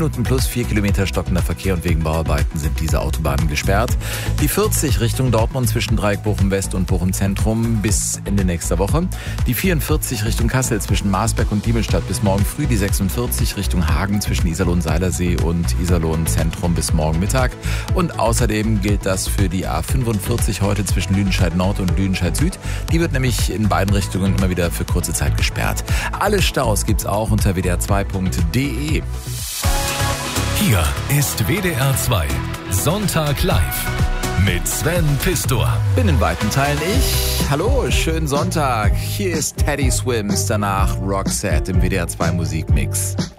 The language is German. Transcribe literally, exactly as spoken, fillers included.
Minuten plus vier Kilometer stockender Verkehr und wegen Bauarbeiten sind diese Autobahnen gesperrt. Die vierzig Richtung Dortmund zwischen Dreieck Bochum West und Bochum Zentrum bis Ende nächster Woche. Die vierundvierzig Richtung Kassel zwischen Marsberg und Diemelstadt bis morgen früh. Die sechsundvierzig Richtung Hagen zwischen Iserlohn-Seilersee und Iserlohn-Zentrum bis morgen Mittag. Und außerdem gilt das für die A fünfundvierzig heute zwischen Lüdenscheid Nord und Lüdenscheid Süd. Die wird nämlich in beiden Richtungen immer wieder für kurze Zeit gesperrt. Alle Staus gibt's auch unter w d r zwei punkt d e. Hier ist W D R zwei Sonntag live mit Sven Pistor. Bin in weiten Teilen ich. Hallo, schönen Sonntag. Hier ist Teddy Swims, danach Roxette im W D R zwei Musikmix.